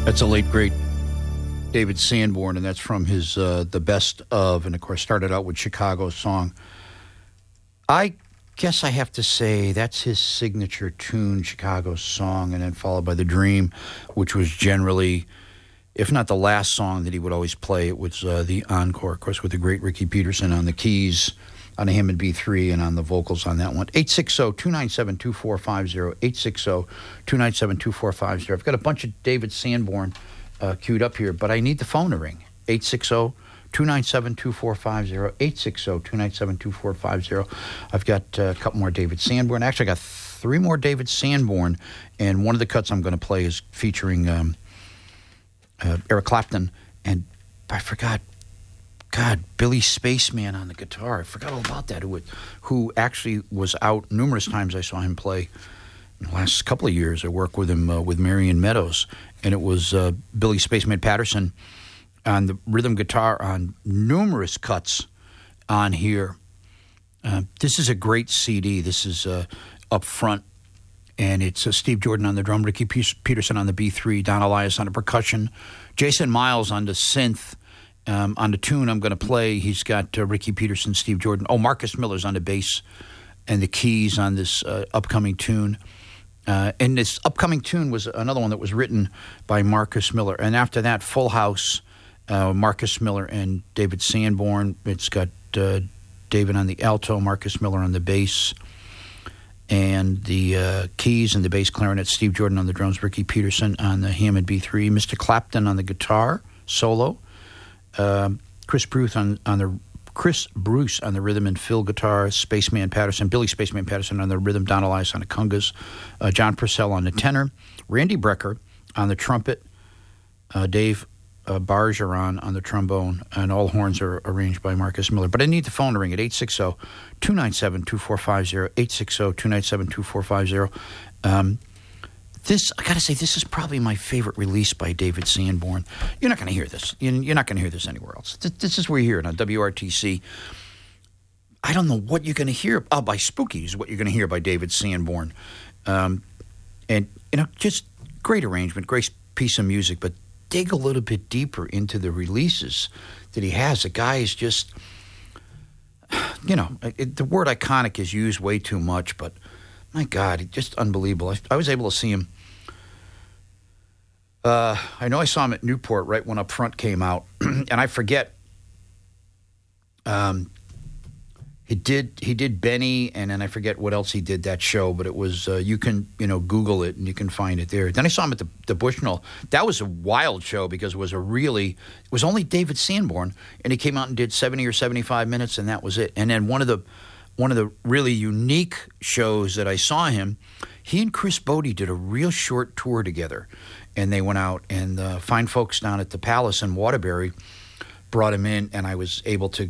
That's a late, great David Sanborn, and that's from his The Best Of, and of course started out with Chicago's song. I guess I have to say that's his signature tune, Chicago's song, and then followed by The Dream, which was generally, if not the last song that he would always play, it was the encore, of course, with the great Ricky Peterson on the keys, on the Hammond B3, and on the vocals on that one. 860-297-2450, 860-297-2450. I've got a bunch of David Sanborn queued up here, but I need the phone to ring. 860-297-2450, 860-297-2450. I've got a couple more David Sanborn. Actually, I got three more David Sanborn, and one of the cuts I'm going to play is featuring Eric Clapton, and I forgot, God, Billy Spaceman on the guitar. I forgot all about that, who actually was out numerous times. I saw him play in the last couple of years. I worked with him with Marion Meadows, and it was Billy Spaceman Patterson on the rhythm guitar on numerous cuts on here. This is a great CD. This is up front, and it's Steve Jordan on the drum, Ricky Peterson on the B3, Don Elias on the percussion, Jason Miles on the synth. On the tune I'm going to play, he's got Ricky Peterson, Steve Jordan. Oh, Marcus Miller's on the bass and the keys on this upcoming tune. And this upcoming tune was another one that was written by Marcus Miller. And after that, Full House, Marcus Miller and David Sanborn. It's got David on the alto, Marcus Miller on the bass, and the keys and the bass clarinet, Steve Jordan on the drums, Ricky Peterson on the Hammond B3, Mr. Clapton on the guitar solo, Chris Bruce on the rhythm and fill guitar, Spaceman Patterson, Billy Spaceman Patterson on the rhythm, Don Elias on the congas, John Purcell on the tenor, Randy Brecker on the trumpet, Dave Bargeron on the trombone, and all horns are arranged by Marcus Miller. But I need the phone to ring at 860-297-2450, 860-297-2450. This, I got to say, this is probably my favorite release by David Sanborn. You're not going to hear this. You're not going to hear this anywhere else. This is where you hear it on WRTC. I don't know what you're going to hear. Oh, by Spooky is what you're going to hear by David Sanborn. And, just great arrangement, great piece of music, but dig a little bit deeper into the releases that he has. The guy is just, the word iconic is used way too much, but my God, just unbelievable. I was able to see him. I know I saw him at Newport right when Up Front came out, and I forget. He did Benny, and then I forget what else he did that show, but it was you can Google it and you can find it there. Then I saw him at the Bushnell. That was a wild show because it was only David Sanborn, and he came out and did 70 or 75 minutes, and that was it. And then one of the really unique shows that I saw him, he and Chris Bodie did a real short tour together, and they went out, and fine folks down at the Palace in Waterbury brought him in, and I was able to